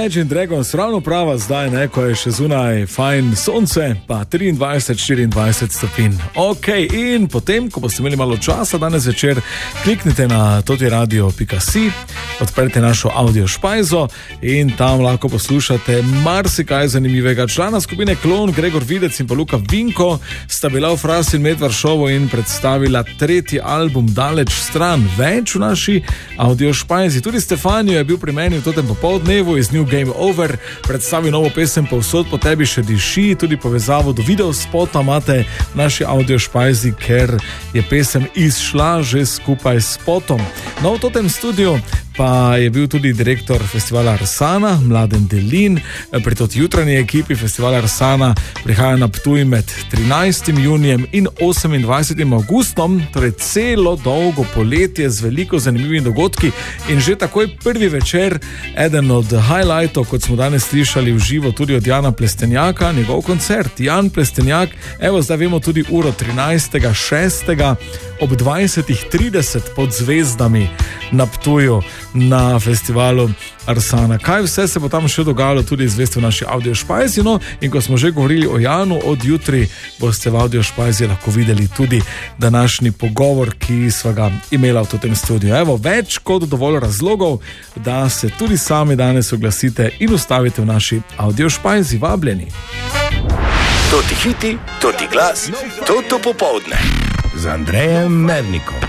Imagine Dragons, ravno prava zdaj, ne, ko je še zunaj fajn sonce, pa 23-24 stopinj. Ok, in potem, ko boste imeli malo časa danes večer, kliknite na totiradio.si, odprete našo audio špajzo in tam lahko poslušate marsikaj zanimivega. Člana skupine Klon, Gregor Videc in pa Luka Vinko sta bila v Fras in Med Varšovo in predstavila tretji album Daleč stran. Več v naši audio špajzi. Tudi Stefanijo je bil pri meni v totem popoldnevu iz New Game Over, predstavil novo pesem Povsod po tebi še diši, tudi povezavo do video spota imate v naši audio špajzi, ker je pesem izšla že skupaj s spotom. No, v totem studiu pa je bil tudi direktor festivala Arsana, Mladen Delin. Pri toti jutranji ekipi festivala Arsana prihaja na Ptuj med 13. junijem in 28. augustom, torej celo dolgo poletje z veliko zanimivimi dogodki in že takoj prvi večer, eden od highlightov, kot smo danes slišali v živo tudi od Jana Plestenjaka, njegov koncert. Jan Plestenjak, evo zdaj vemo tudi uro 13.6. ob 20.30 pod zvezdami na Ptuju na festivalu Arsana. Kaj vse se bo tam še dogajalo, tudi izvesti v naši audio špajzi. No, in ko smo že govorili o Janu, od jutri boste v audio špajzi lahko videli tudi današnji pogovor, ki sva ga imela v tem studiu. Evo, več kot dovolj razlogov, da se tudi sami danes oglasite in ustavite v naši audio špajzi. Vabljeni. Toti hiti, toti glas, toto popoldne z Andrejem Mernikom.